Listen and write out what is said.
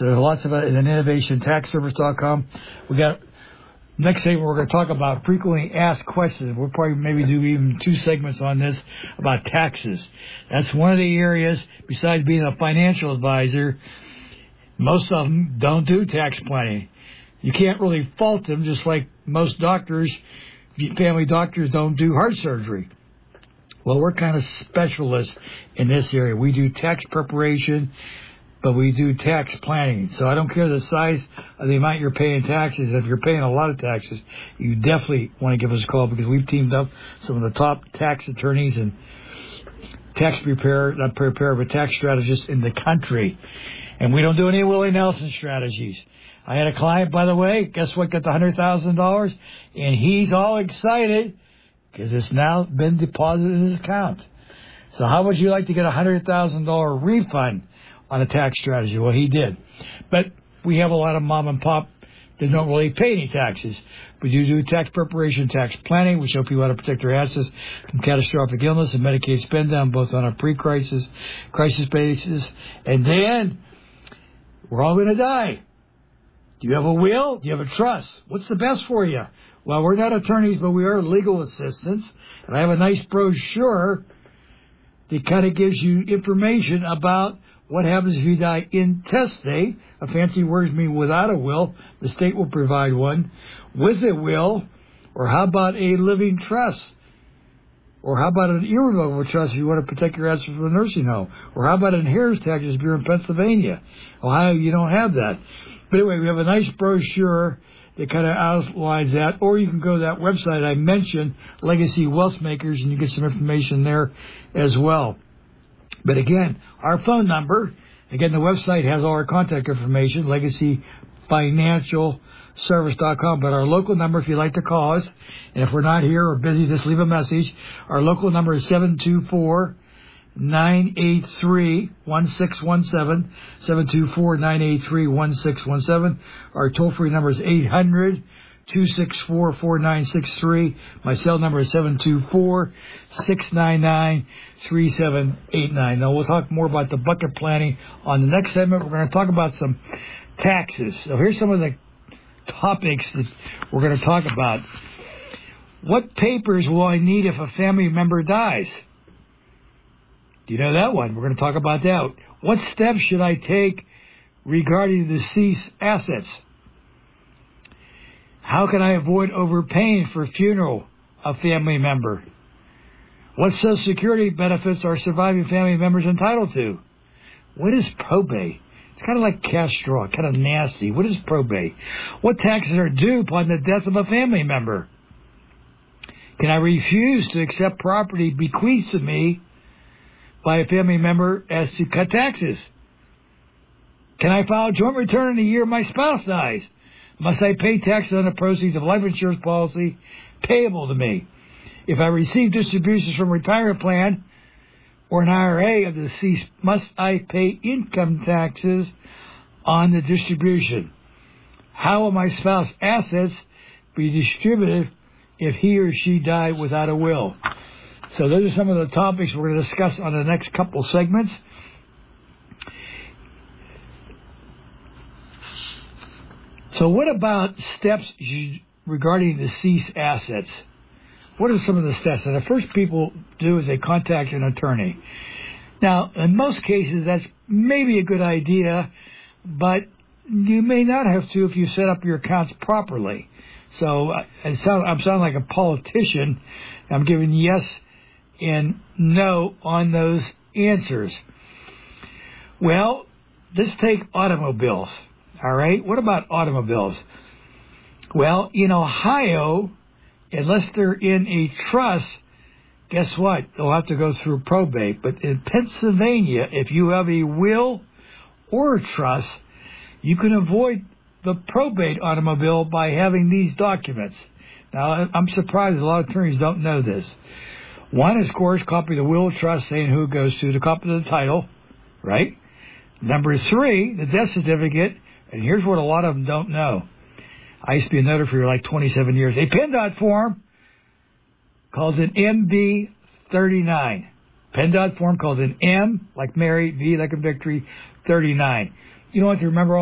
So there's lots of it at innovationtaxservice.com. We got next segment. We're going to talk about frequently asked questions. We'll probably maybe do even 2 segments on this about taxes. That's one of the areas, besides being a financial advisor, most of them don't do tax planning. You can't really fault them, just like most doctors, family doctors don't do heart surgery. Well, we're kind of specialists in this area. We do tax preparation, but we do tax planning. So I don't care the size of the amount you're paying taxes. If you're paying a lot of taxes, you definitely want to give us a call, because we've teamed up some of the top tax attorneys and tax tax strategists in the country. And we don't do any Willie Nelson strategies. I had a client, by the way, guess what, got the $100,000, and he's all excited because it's now been deposited in his account. So how would you like to get a $100,000 refund on a tax strategy? Well, he did. But we have a lot of mom and pop that don't really pay any taxes. We do tax preparation, tax planning. We show people how to protect their assets from catastrophic illness and Medicaid spend down, both on a pre-crisis, crisis basis. And then we're all going to die. Do you have a will? Do you have a trust? What's the best for you? Well, we're not attorneys, but we are legal assistants. And I have a nice brochure that kind of gives you information about what happens if you die intestate. A fancy word means without a will. The state will provide one. With a will, or how about a living trust? Or how about an irrevocable trust if you want to protect your assets from a nursing home? Or how about an inheritance taxes if you're in Pennsylvania? Ohio, you don't have that. But anyway, we have a nice brochure that kind of outlines that. Or you can go to that website I mentioned, Legacy Wealth Makers, and you get some information there as well. But again, our phone number, again, the website has all our contact information, legacyfinancialservice.com. But our local number, if you'd like to call us, and if we're not here or busy, just leave a message. Our local number is 724-983-1617, 724-983-1617. Our toll-free number is 800-264-4963. My cell number is 724-699-3789. Now, we'll talk more about the bucket planning on the next segment. We're going to talk about some taxes. So here's some of the topics that we're going to talk about. What papers will I need if a family member dies? Do you know that one? We're going to talk about that. What steps should I take regarding the deceased assets? How can I avoid overpaying for funeral of family member? What Social Security benefits are surviving family members entitled to? What is probate? It's kind of like cash straw, kind of nasty. What is probate? What taxes are due upon the death of a family member? Can I refuse to accept property bequeathed to me by a family member as to cut taxes? Can I file a joint return in the year my spouse dies? Must I pay taxes on the proceeds of life insurance policy payable to me? If I receive distributions from a retirement plan or an IRA of the deceased, must I pay income taxes on the distribution? How will my spouse's assets be distributed if he or she died without a will? So those are some of the topics we're going to discuss on the next couple segments. So what about steps regarding deceased assets? What are some of the steps? And the first people do is they contact an attorney. Now, in most cases, that's maybe a good idea, but you may not have to if you set up your accounts properly. So I'm sounding like a politician. I'm giving yes and no on those answers. Well, let's take automobiles. All right, what about automobiles? Well, in Ohio, unless they're in a trust, guess what? They'll have to go through probate. But in Pennsylvania, if you have a will or a trust, you can avoid the probate automobile by having these documents. Now, I'm surprised a lot of attorneys don't know this. One is, of course, copy of the will or trust saying who it goes to, the copy of the title, right? Number 3, the death certificate. And here's what a lot of them don't know. I used to be a notary for like 27 years. A PennDOT form calls it MB39. PennDOT form calls it M, like Mary, V, like a victory, 39. You don't have to remember all